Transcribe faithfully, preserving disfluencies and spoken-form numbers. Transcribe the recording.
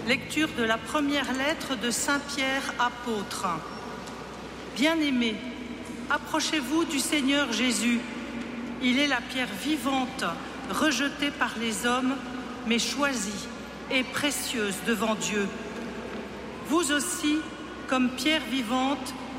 Lecture de la première lettre de Saint Pierre apôtre. Bien-aimés, approchez-vous du Seigneur Jésus. Il est la pierre vivante, rejetée par les hommes, mais choisie et précieuse devant Dieu. Vous aussi, comme pierre vivante,